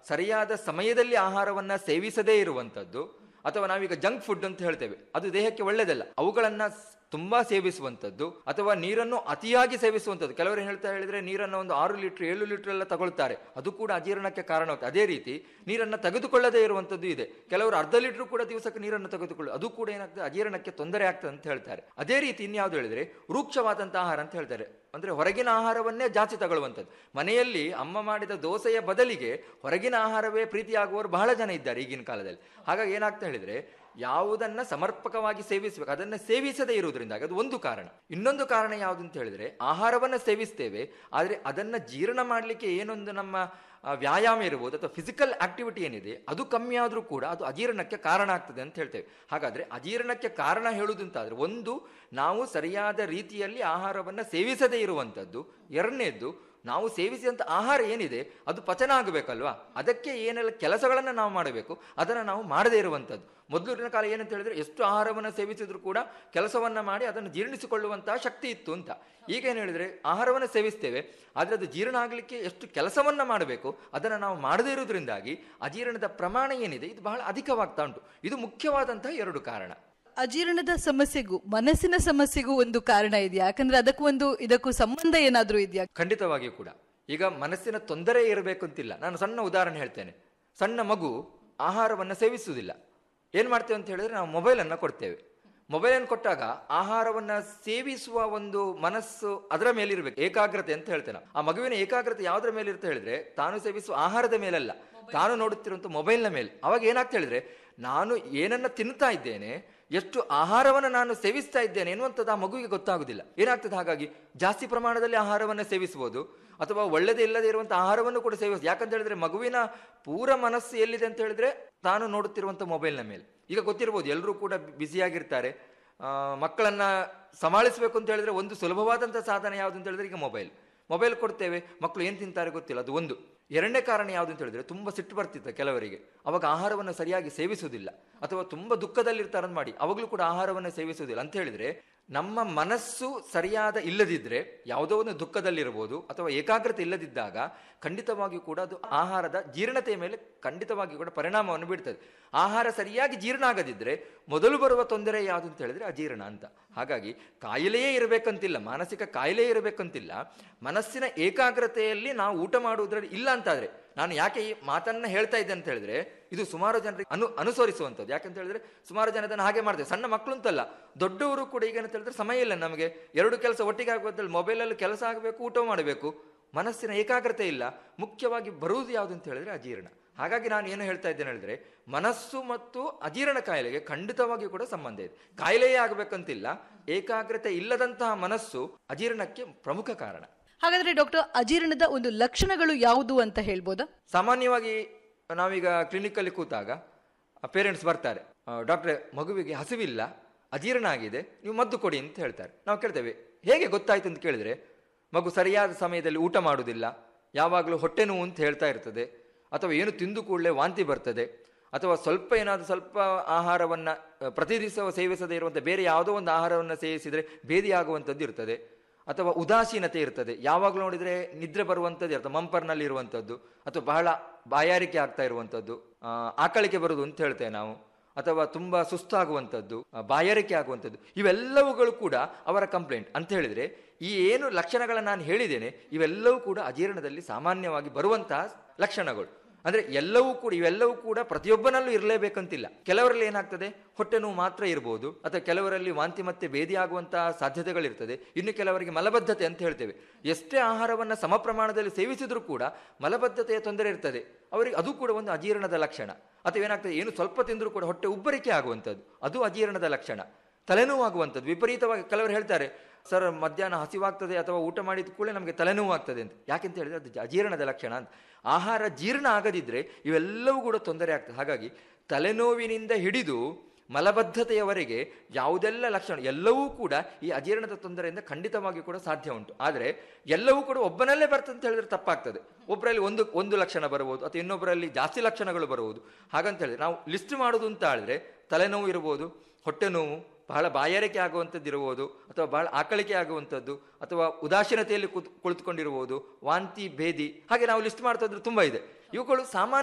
ಸರಿಯಾದ ಸಮಯದಲ್ಲಿ ಆಹಾರವನ್ನ ಸೇವಿಸದೇ ಇರುವಂಥದ್ದು, ಅಥವಾ ನಾವೀಗ ಜಂಕ್ ಫುಡ್ ಅಂತ ಹೇಳ್ತೇವೆ, ಅದು ದೇಹಕ್ಕೆ ಒಳ್ಳೆಯದಲ್ಲ. ಅವುಗಳನ್ನ ತುಂಬಾ ಸೇವಿಸುವಂಥದ್ದು ಅಥವಾ ನೀರನ್ನು ಅತಿಯಾಗಿ ಸೇವಿಸುವಂಥದ್ದು. ಕೆಲವರು ಹೇಳ್ತಾ ಹೇಳಿದ್ರೆ ನೀರನ್ನು ಒಂದು 6 ಲೀಟರ್ 7 ಲೀಟರ್ ಎಲ್ಲ ತಗೊಳ್ತಾರೆ, ಅದು ಕೂಡ ಅಜೀರ್ಣಕ್ಕೆ ಕಾರಣವಾಗುತ್ತೆ. ಅದೇ ರೀತಿ ನೀರನ್ನು ತೆಗೆದುಕೊಳ್ಳದೇ ಇರುವಂಥದ್ದು ಇದೆ. ಕೆಲವರು ಅರ್ಧ ಲೀಟರ್ ಕೂಡ ದಿವಸಕ್ಕೆ ನೀರನ್ನು ತೆಗೆದುಕೊಳ್ಳೋದು, ಅದು ಕೂಡ ಏನಾಗ್ತದೆ, ಅಜೀರ್ಣಕ್ಕೆ ತೊಂದರೆ ಆಗ್ತದೆ ಅಂತ ಹೇಳ್ತಾರೆ. ಅದೇ ರೀತಿ ಇನ್ಯಾವುದು ಹೇಳಿದ್ರೆ ರೂಕ್ಷವಾದಂತಹ ಆಹಾರ ಅಂತ ಹೇಳ್ತಾರೆ, ಅಂದ್ರೆ ಹೊರಗಿನ ಆಹಾರವನ್ನೇ ಜಾಸ್ತಿ ತಗೊಳ್ಳುವಂಥದ್ದು. ಮನೆಯಲ್ಲಿ ಅಮ್ಮ ಮಾಡಿದ ದೋಸೆಯ ಬದಲಿಗೆ ಹೊರಗಿನ ಆಹಾರವೇ ಪ್ರೀತಿಯಾಗುವವರು ಬಹಳ ಜನ ಇದ್ದಾರೆ ಈಗಿನ ಕಾಲದಲ್ಲಿ. ಹಾಗಾಗಿ ಏನಾಗ್ತಾ ಹೇಳಿದ್ರೆ ಯಾವುದನ್ನ ಸಮರ್ಪಕವಾಗಿ ಸೇವಿಸಬೇಕು ಅದನ್ನ ಸೇವಿಸದೇ ಇರುವುದರಿಂದಾಗಿ ಅದು ಒಂದು ಕಾರಣ. ಇನ್ನೊಂದು ಕಾರಣ ಯಾವುದು ಅಂತ ಹೇಳಿದ್ರೆ, ಆಹಾರವನ್ನ ಸೇವಿಸ್ತೇವೆ, ಆದರೆ ಅದನ್ನ ಜೀರ್ಣ ಮಾಡಲಿಕ್ಕೆ ಏನೊಂದು ನಮ್ಮ ವ್ಯಾಯಾಮ ಇರ್ಬೋದು ಅಥವಾ ಫಿಸಿಕಲ್ ಆಕ್ಟಿವಿಟಿ ಏನಿದೆ ಅದು ಕಮ್ಮಿ ಆದ್ರೂ ಕೂಡ ಅದು ಅಜೀರ್ಣಕ್ಕೆ ಕಾರಣ ಆಗ್ತದೆ ಅಂತ ಹೇಳ್ತೇವೆ. ಹಾಗಾದ್ರೆ ಅಜೀರ್ಣಕ್ಕೆ ಕಾರಣ ಹೇಳುವುದಂತಾದ್ರೆ, ಒಂದು, ನಾವು ಸರಿಯಾದ ರೀತಿಯಲ್ಲಿ ಆಹಾರವನ್ನ ಸೇವಿಸದೇ ಇರುವಂಥದ್ದು. ಎರಡನೇದ್ದು, ನಾವು ಸೇವಿಸಿದಂಥ ಆಹಾರ ಏನಿದೆ ಅದು ಪಚನ ಆಗಬೇಕಲ್ವಾ, ಅದಕ್ಕೆ ಏನೆಲ್ಲ ಕೆಲಸಗಳನ್ನು ನಾವು ಮಾಡಬೇಕು ಅದನ್ನು ನಾವು ಮಾಡದೇ ಇರುವಂಥದ್ದು. ಮೊದಲಿನ ಕಾಲ ಏನಂತ ಹೇಳಿದ್ರೆ, ಎಷ್ಟು ಆಹಾರವನ್ನು ಸೇವಿಸಿದ್ರು ಕೂಡ ಕೆಲಸವನ್ನ ಮಾಡಿ ಅದನ್ನು ಜೀರ್ಣಿಸಿಕೊಳ್ಳುವಂತಹ ಶಕ್ತಿ ಇತ್ತು ಅಂತ. ಈಗ ಏನು ಹೇಳಿದ್ರೆ, ಆಹಾರವನ್ನು ಸೇವಿಸ್ತೇವೆ ಆದರೆ ಅದು ಜೀರ್ಣ ಆಗಲಿಕ್ಕೆ ಎಷ್ಟು ಕೆಲಸವನ್ನ ಮಾಡಬೇಕು ಅದನ್ನು ನಾವು ಮಾಡದೇ ಇರುವುದರಿಂದಾಗಿ ಅಜೀರ್ಣದ ಪ್ರಮಾಣ ಏನಿದೆ ಇದು ಬಹಳ ಅಧಿಕವಾಗ್ತಾ ಉಂಟು. ಇದು ಮುಖ್ಯವಾದಂತಹ 2 ಕಾರಣ. ಅಜೀರ್ಣದ ಸಮಸ್ಯೆಗೂ ಮನಸ್ಸಿನ ಸಮಸ್ಯೆಗೂ ಒಂದು ಕಾರಣ ಇದೆಯಾ? ಯಾಕಂದ್ರೆ ಇದಕ್ಕೂ ಸಂಬಂಧ ಏನಾದ್ರೂ ಇದೆಯಾ? ಖಂಡಿತವಾಗಿಯೂ ಕೂಡ. ಈಗ ಮನಸ್ಸಿನ ತೊಂದರೆ ಇರಬೇಕು ಅಂತಿಲ್ಲ. ನಾನು ಸಣ್ಣ ಉದಾಹರಣೆ ಹೇಳ್ತೇನೆ. ಸಣ್ಣ ಮಗು ಆಹಾರವನ್ನು ಸೇವಿಸುವುದಿಲ್ಲ. ಏನ್ ಮಾಡ್ತೇವೆ ಅಂತ ಹೇಳಿದ್ರೆ, ನಾವು ಮೊಬೈಲನ್ನು ಕೊಡ್ತೇವೆ. ಮೊಬೈಲನ್ನು ಕೊಟ್ಟಾಗ ಆಹಾರವನ್ನ ಸೇವಿಸುವ ಒಂದು ಮನಸ್ಸು ಅದರ ಮೇಲೆ ಇರಬೇಕು, ಏಕಾಗ್ರತೆ ಅಂತ ಹೇಳ್ತೇನೆ. ಆ ಮಗುವಿನ ಏಕಾಗ್ರತೆ ಯಾವುದರ ಮೇಲೆ ಇರುತ್ತೆ ಹೇಳಿದ್ರೆ, ತಾನು ಸೇವಿಸುವ ಆಹಾರದ ಮೇಲಲ್ಲ, ತಾನು ನೋಡುತ್ತಿರುವಂತ ಮೊಬೈಲ್ನ ಮೇಲೆ. ಅವಾಗ ಏನಾಗ್ತಾ ಹೇಳಿದ್ರೆ, ನಾನು ಏನನ್ನ ತಿನ್ನುತ್ತಾ ಇದ್ದೇನೆ, ಎಷ್ಟು ಆಹಾರವನ್ನು ನಾನು ಸೇವಿಸ್ತಾ ಇದ್ದೇನೆ ಎನ್ನುವಂಥದ್ದು ಆ ಮಗುವಿಗೆ ಗೊತ್ತಾಗುದಿಲ್ಲ. ಏನಾಗ್ತದೆ, ಹಾಗಾಗಿ ಜಾಸ್ತಿ ಪ್ರಮಾಣದಲ್ಲಿ ಆಹಾರವನ್ನು ಸೇವಿಸಬಹುದು ಅಥವಾ ಒಳ್ಳೆದೇ ಇಲ್ಲದೆ ಇರುವಂತಹ ಆಹಾರವನ್ನು ಕೂಡ ಸೇವಿಸಬಹುದು. ಯಾಕಂತ ಹೇಳಿದ್ರೆ ಮಗುವಿನ ಪೂರ ಮನಸ್ಸು ಎಲ್ಲಿದೆ ಅಂತ ಹೇಳಿದ್ರೆ ತಾನು ನೋಡುತ್ತಿರುವಂತ ಮೊಬೈಲ್ನ ಮೇಲೆ. ಈಗ ಗೊತ್ತಿರ್ಬೋದು, ಎಲ್ಲರೂ ಕೂಡ ಬ್ಯುಸಿಯಾಗಿರ್ತಾರೆ. ಮಕ್ಕಳನ್ನ ಸಮಾಳಿಸಬೇಕು ಅಂತ ಹೇಳಿದ್ರೆ ಒಂದು ಸುಲಭವಾದಂತಹ ಸಾಧನ ಯಾವುದು ಅಂತ ಹೇಳಿದ್ರೆ ಈಗ ಮೊಬೈಲ್ ಕೊಡ್ತೇವೆ, ಮಕ್ಕಳು ಏನ್ ತಿಂತಾರೆ ಗೊತ್ತಿಲ್ಲ, ಅದು ಒಂದು. ಎರಡನೇ ಕಾರಣ ಯಾವುದು ಅಂತ ಹೇಳಿದ್ರೆ, ತುಂಬಾ ಸಿಟ್ಟು ಬರ್ತಿತ್ತು ಕೆಲವರಿಗೆ, ಅವಾಗ ಆಹಾರವನ್ನು ಸರಿಯಾಗಿ ಸೇವಿಸುವುದಿಲ್ಲ, ಅಥವಾ ತುಂಬಾ ದುಃಖದಲ್ಲಿರ್ತಾರಂತ ಮಾಡಿ ಅವಾಗಲೂ ಕೂಡ ಆಹಾರವನ್ನು ಸೇವಿಸುವುದಿಲ್ಲ. ಅಂತ ಹೇಳಿದ್ರೆ ನಮ್ಮ ಮನಸ್ಸು ಸರಿಯಾದ ಇಲ್ಲದಿದ್ರೆ, ಯಾವುದೋ ಒಂದು ದುಃಖದಲ್ಲಿರಬಹುದು ಅಥವಾ ಏಕಾಗ್ರತೆ ಇಲ್ಲದಿದ್ದಾಗ ಖಂಡಿತವಾಗಿಯೂ ಕೂಡ ಅದು ಆಹಾರದ ಜೀರ್ಣತೆಯ ಮೇಲೆ ಖಂಡಿತವಾಗಿಯೂ ಕೂಡ ಪರಿಣಾಮವನ್ನು ಬೀಳ್ತದೆ. ಆಹಾರ ಸರಿಯಾಗಿ ಜೀರ್ಣ ಆಗದಿದ್ರೆ ಮೊದಲು ಬರುವ ತೊಂದರೆ ಯಾವುದು ಅಂತ ಹೇಳಿದ್ರೆ ಅಜೀರ್ಣ ಅಂತ. ಹಾಗಾಗಿ ಕಾಯಿಲೆಯೇ ಇರಬೇಕಂತಿಲ್ಲ, ಮಾನಸಿಕ ಕಾಯಿಲೆ ಇರಬೇಕಂತಿಲ್ಲ, ಮನಸ್ಸಿನ ಏಕಾಗ್ರತೆಯಲ್ಲಿ ನಾವು ಊಟ ಮಾಡುವುದರಲ್ಲಿ ಇಲ್ಲ ಅಂತಾದ್ರೆ. ನಾನು ಯಾಕೆ ಈ ಮಾತನ್ನ ಹೇಳ್ತಾ ಇದ್ದೆ ಅಂತ ಹೇಳಿದ್ರೆ, ಇದು ಸುಮಾರು ಜನರಿಗೆ ಅನುಸರಿಸುವಂಥದ್ದು. ಯಾಕಂತ ಹೇಳಿದ್ರೆ ಸುಮಾರು ಜನ ಅದನ್ನು ಹಾಗೆ ಮಾಡ್ತಾರೆ. ಸಣ್ಣ ಮಕ್ಕಳು ಅಂತಲ್ಲ, ದೊಡ್ಡವರು ಕೂಡ ಈಗ ಅಂತ ಹೇಳಿದ್ರೆ ಸಮಯ ಇಲ್ಲ ನಮಗೆ, 2 ಕೆಲಸ ಒಟ್ಟಿಗೆ ಆಗುವುದಲ್ಲಿ ಮೊಬೈಲಲ್ಲಿ ಕೆಲಸ ಆಗಬೇಕು, ಊಟ ಮಾಡಬೇಕು, ಮನಸ್ಸಿನ ಏಕಾಗ್ರತೆ ಇಲ್ಲ. ಮುಖ್ಯವಾಗಿ ಬರುವುದು ಯಾವುದು ಅಂತ ಹೇಳಿದ್ರೆ ಅಜೀರ್ಣ. ಹಾಗಾಗಿ ನಾನು ಏನು ಹೇಳ್ತಾ ಇದ್ದೇನೆ ಹೇಳಿದ್ರೆ, ಮನಸ್ಸು ಮತ್ತು ಅಜೀರ್ಣ ಕಾಯಿಲೆಗೆ ಖಂಡಿತವಾಗಿ ಕೂಡ ಸಂಬಂಧ ಇದೆ. ಕಾಯಿಲೆಯೇ ಆಗಬೇಕಂತಿಲ್ಲ, ಏಕಾಗ್ರತೆ ಇಲ್ಲದಂತಹ ಮನಸ್ಸು ಅಜೀರ್ಣಕ್ಕೆ ಪ್ರಮುಖ ಕಾರಣ. ಹಾಗಾದ್ರೆ ಡಾಕ್ಟರ್, ಅಜೀರ್ಣದ ಒಂದು ಲಕ್ಷಣಗಳು ಯಾವುದು ಅಂತ ಹೇಳ್ಬೋದಾ? ಸಾಮಾನ್ಯವಾಗಿ ನಾವೀಗ ಕ್ಲಿನಿಕಲ್ಲಿ ಕೂತಾಗ ಪೇರೆಂಟ್ಸ್ ಬರ್ತಾರೆ, ಡಾಕ್ಟ್ರೆ ಮಗುವಿಗೆ ಹಸಿವಿಲ್ಲ, ಅಜೀರ್ಣ ಆಗಿದೆ, ನೀವು ಮದ್ದು ಕೊಡಿ ಅಂತ ಹೇಳ್ತಾರೆ. ನಾವು ಕೇಳ್ತೇವೆ ಹೇಗೆ ಗೊತ್ತಾಯ್ತು ಅಂತ ಕೇಳಿದ್ರೆ, ಮಗು ಸರಿಯಾದ ಸಮಯದಲ್ಲಿ ಊಟ ಮಾಡುವುದಿಲ್ಲ, ಯಾವಾಗಲೂ ಹೊಟ್ಟೆ ನೋವು ಅಂತ ಹೇಳ್ತಾ ಇರ್ತದೆ, ಅಥವಾ ಏನು ತಿಂದು ಕೂಡಲೇ ವಾಂತಿ ಬರ್ತದೆ, ಅಥವಾ ಸ್ವಲ್ಪ ಆಹಾರವನ್ನು ಪ್ರತಿ ದಿವಸ ಸೇವಿಸದೇ ಇರುವಂಥ ಬೇರೆ ಯಾವುದೋ ಒಂದು ಆಹಾರವನ್ನು ಸೇವಿಸಿದರೆ ಭೇದಿಯಾಗುವಂಥದ್ದು ಇರ್ತದೆ, ಅಥವಾ ಉದಾಸೀನತೆ ಇರ್ತದೆ, ಯಾವಾಗಲೂ ನೋಡಿದರೆ ನಿದ್ರೆ ಬರುವಂಥದ್ದು ಇರ್ತದೆ, ಮಂಪರ್ನಲ್ಲಿ ಇರುವಂಥದ್ದು, ಅಥವಾ ಬಹಳ ಬಾಯಾರಿಕೆ ಆಗ್ತಾ ಇರುವಂಥದ್ದು, ಆಕಳಿಕೆ ಬರುವುದು ಅಂತ ಹೇಳ್ತೇವೆ ನಾವು, ಅಥವಾ ತುಂಬಾ ಸುಸ್ತಾಗುವಂಥದ್ದು, ಬಾಯಾರಿಕೆ ಆಗುವಂಥದ್ದು, ಇವೆಲ್ಲವುಗಳು ಕೂಡ ಅವರ ಕಂಪ್ಲೇಂಟ್. ಅಂತ ಹೇಳಿದ್ರೆ ಈ ಏನು ಲಕ್ಷಣಗಳನ್ನು ನಾನು ಹೇಳಿದ್ದೇನೆ ಇವೆಲ್ಲವೂ ಕೂಡ ಅಜೀರ್ಣದಲ್ಲಿ ಸಾಮಾನ್ಯವಾಗಿ ಬರುವಂತಹ ಲಕ್ಷಣಗಳು. ಅಂದ್ರೆ ಇವೆಲ್ಲವೂ ಕೂಡ ಪ್ರತಿಯೊಬ್ಬನಲ್ಲೂ ಇರಲೇಬೇಕಂತಿಲ್ಲ. ಕೆಲವರಲ್ಲಿ ಏನಾಗ್ತದೆ, ಹೊಟ್ಟೆ ನೋವು ಮಾತ್ರ ಇರಬಹುದು, ಅಥವಾ ಕೆಲವರಲ್ಲಿ ವಾಂತಿ ಮತ್ತೆ ಭೇದಿ ಆಗುವಂತಹ ಸಾಧ್ಯತೆಗಳಿರ್ತದೆ. ಇನ್ನು ಕೆಲವರಿಗೆ ಮಲಬದ್ಧತೆ ಅಂತ ಹೇಳ್ತೇವೆ, ಎಷ್ಟೇ ಆಹಾರವನ್ನ ಸಮ ಪ್ರಮಾಣದಲ್ಲಿ ಸೇವಿಸಿದ್ರೂ ಕೂಡ ಮಲಬದ್ಧತೆಯ ತೊಂದರೆ ಇರ್ತದೆ ಅವರಿಗೆ, ಅದು ಕೂಡ ಒಂದು ಅಜೀರ್ಣದ ಲಕ್ಷಣ. ಅಥವಾ ಏನಾಗ್ತದೆ, ಏನು ಸ್ವಲ್ಪ ತಿಂದರೂ ಕೂಡ ಹೊಟ್ಟೆ ಉಬ್ಬರಿಕೆ ಆಗುವಂಥದ್ದು, ಅದು ಅಜೀರ್ಣದ ಲಕ್ಷಣ. ತಲೆನೋವು ಆಗುವಂಥದ್ದು ವಿಪರೀತವಾಗಿ. ಕೆಲವರು ಹೇಳ್ತಾರೆ, ಸರ್ ಮಧ್ಯಾಹ್ನ ಹಸಿವಾಗ್ತದೆ ಅಥವಾ ಊಟ ಮಾಡಿದ ಕೂಡಲೇ ನಮಗೆ ತಲೆನೋವು ಆಗ್ತದೆ ಅಂತ. ಯಾಕೆಂತ ಹೇಳಿದ್ರೆ ಅದು ಅಜೀರ್ಣದ ಲಕ್ಷಣ ಅಂತ. ಆಹಾರ ಜೀರ್ಣ ಆಗದಿದ್ರೆ ಇವೆಲ್ಲವೂ ಕೂಡ ತೊಂದರೆ ಆಗ್ತದೆ. ಹಾಗಾಗಿ ತಲೆನೋವಿನಿಂದ ಹಿಡಿದು ಮಲಬದ್ಧತೆಯವರೆಗೆ ಯಾವುದೆಲ್ಲ ಲಕ್ಷಣ ಎಲ್ಲವೂ ಕೂಡ ಈ ಅಜೀರ್ಣದ ತೊಂದರೆಯಿಂದ ಖಂಡಿತವಾಗಿ ಕೂಡ ಸಾಧ್ಯ ಉಂಟು. ಆದರೆ ಎಲ್ಲವೂ ಕೂಡ ಒಬ್ಬನಲ್ಲೇ ಬರ್ತದೆ ಅಂತ ಹೇಳಿದ್ರೆ ತಪ್ಪಾಗ್ತದೆ. ಒಬ್ಬರಲ್ಲಿ ಒಂದು ಲಕ್ಷಣ ಬರಬಹುದು, ಅಥವಾ ಇನ್ನೊಬ್ಬರಲ್ಲಿ ಜಾಸ್ತಿ ಲಕ್ಷಣಗಳು ಬರಬಹುದು. ಹಾಗಂತ ಹೇಳಿದ್ರೆ ನಾವು ಲಿಸ್ಟ್ ಮಾಡೋದು ಅಂತ ಹೇಳಿದ್ರೆ ತಲೆನೋವು ಇರಬಹುದು, ಹೊಟ್ಟೆ ನೋವು, ಬಹಳ ಬಾಯಾರಿಕೆ ಆಗುವಂಥದ್ದು ಇರಬಹುದು, ಅಥವಾ ಬಹಳ ಆಕಳಿಕೆ ಆಗುವಂಥದ್ದು, ಅಥವಾ ಉದಾಸೀನತೆಯಲ್ಲಿ ಕುಳಿತುಕೊಂಡಿರಬಹುದು, ವಾಂತಿ ಭೇದಿ, ಹಾಗೆ ನಾವು ಲಿಸ್ಟ್ ಮಾಡ್ತಾ ಇದ್ರೆ ತುಂಬಾ ಇದೆ. ಇವುಗಳು ಸಾಮಾನ್ಯ